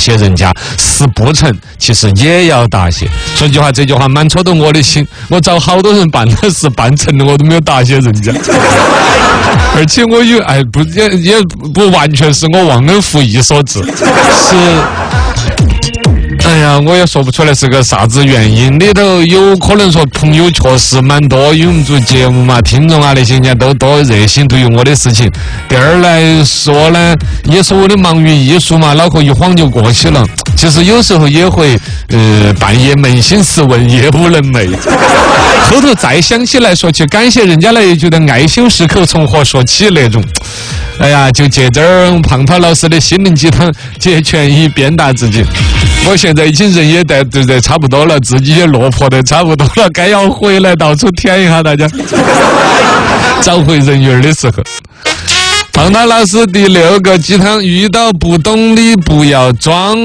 谢人家，事不成其实也要答谢。说句话，这句话蛮戳动我的心。我找好多人办的事办成了，我都没有答谢人家。而且我也不完全是我忘恩负义所致，是。哎呀，我也说不出来是个啥子原因，里头有可能说朋友确实蛮多，因为我们做节目嘛，听众啊那些人家都多热心，对于我的事情。第二来说呢，也是我的忙于艺术嘛，脑壳一晃就过去了。其实有时候也会半夜扪心自问，夜不能寐。后头再想起来说去感谢人家了，也觉得爱心时刻从何说起那种。哎呀，就借这儿胖涛老师的心灵鸡汤，借权以鞭打自己。我现在已经人也对差不多了，自己也落魄的差不多了，该要回来到处舔一下大家，找回人缘的时候。胖涛老师第6个鸡汤：遇到不懂的不要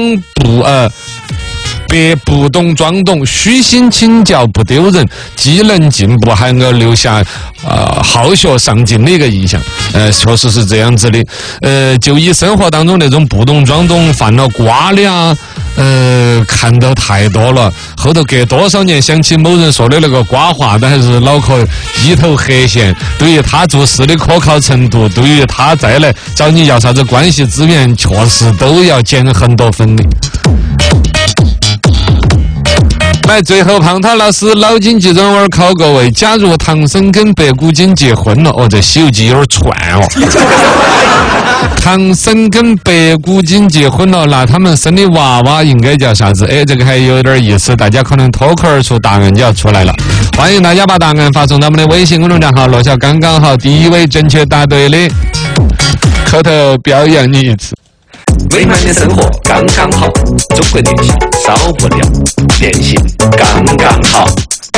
别不懂装懂，虚心请教不丢人，既能进步还能留下好学上进的一个印象。确实是这样子的。就以生活当中那种不懂装懂犯了瓜的啊，看到太多了。后头隔多少年想起某人说的那个瓜话，但还是脑壳一头黑线。对于他做事的可靠程度，对于他再来找你要啥子关系资源，确实都要减很多分的。来，最后胖涛老师脑筋急转弯考各位：假如唐僧跟白骨精结婚了，这《西游记》有点串哦。唐僧跟白骨精结婚了，那他们生的娃娃应该叫啥子？这个还有点意思，大家可能脱口而出，答案就要出来了。欢迎大家把答案发送到我们的微信公众账号，落下刚刚好，第一位正确答对的，口头表扬你一次。 美满的生活刚刚好，中国电信少不了，电信刚刚好。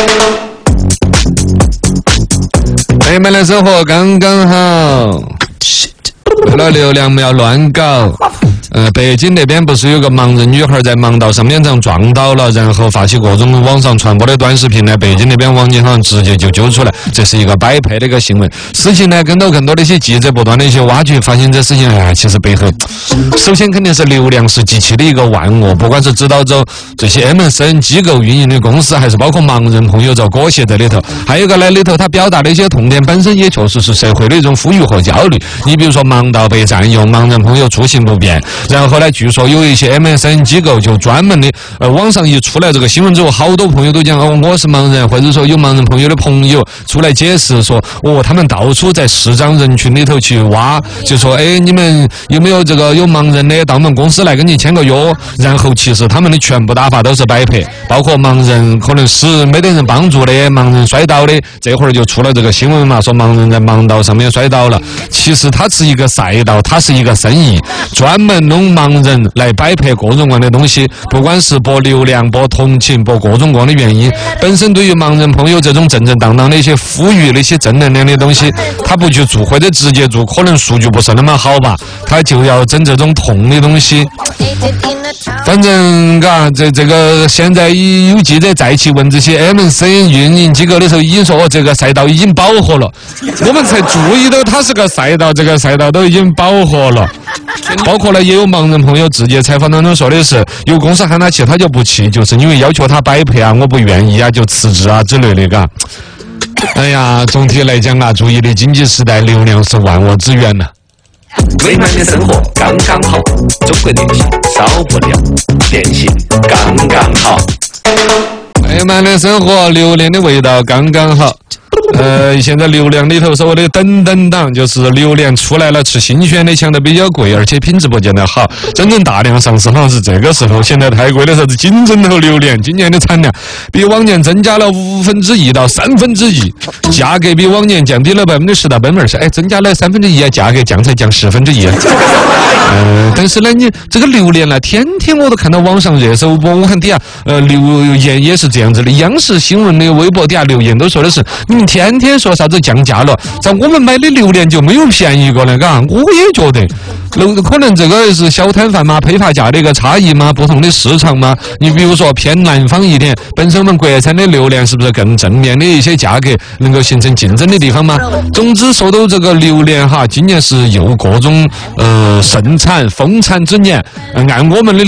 美满的生活刚刚好，为了流量不要乱搞。北京那边不是有个盲人女孩在盲道上面上撞倒了，然后发起各种网上传播的短视频呢？北京那边网警好像直接就揪出来，这是一个摆拍的一个新闻。事情呢，跟到更多的一些记者不断的一些挖掘，发现这事情其实背后，首先肯定是流量是机器的一个万恶，不管是指导着这些 MSN 机构运营的公司，还是包括盲人朋友遭裹挟在里头。还有一个呢，里头他表达的一些痛点本身也确实是社会的一种呼吁和焦虑。你比如说盲道被占用，盲人朋友出行不便。然后呢，据说有一些 MSN 机构就专门的，网上一出来这个新闻之后，好多朋友都讲我是盲人，或者说有盲人朋友的朋友出来解释说，他们到处在视障人群里头去挖，就说你们有没有这个有盲人的到我们公司来跟你签个约？然后其实他们的全部打法都是摆拍，包括盲人可能是没得人帮助的，盲人摔倒的，这会儿就出了这个新闻嘛，说盲人在盲道上面摔倒了。其实它是一个赛道，它是一个生意，专门弄盲人来摆拍各种各样的东西，不管是博流量、博同情、博各种各样的原因。本身对于盲人朋友这种正正当当的一些呼吁、那些正能量的东西，他不去做或者直接做，可能数据不是那么好吧？他就要整这种痛的东西。反正这个现在有记者再去问这些 MSN 运营机构的时候，已经说这个赛道已经饱和了，我们才注意到它是个赛道，这个赛道都已经饱和了。包括呢，也有盲人朋友直接采访当中说的是，有公司喊他去他就不去，就是因为要求他摆拍啊，我不愿意啊，就辞职啊之类的，嘎。哎呀，总体来讲啊，注意的经济时代，流量是万恶之源呐。 美满的生活刚刚好，中国电信少不了，电信刚刚好。 美满的生活，榴莲的味道刚刚好。现在流量里头所谓的等等档，就是榴莲出来了，吃新鲜的抢的比较贵，而且品质不见得好。真正大量上市好像是这个时候，现在太贵的啥子金针头榴莲，今年的产量比往年增加了1/5到1/3，价格比往年降低了10%到20%，增加了1/3，价格降才降1/10。但是呢，你这个榴莲呢，天天我都看到网上热搜，我看底下留言也是这样子的，央视新闻的微博底下留言都说的是，你们天天说啥子降价了，在我们买的榴莲就没有便宜过呢，嘎，我也觉得，可能这个是小摊贩嘛，批发价的一个差异嘛，不同的市场嘛。你比如说偏南方一点，本身我们国产的榴莲是不是更正面的一些价格能够形成竞争的地方嘛？总之说到这个榴莲哈，今年是又各种盛产丰产之年，按我们的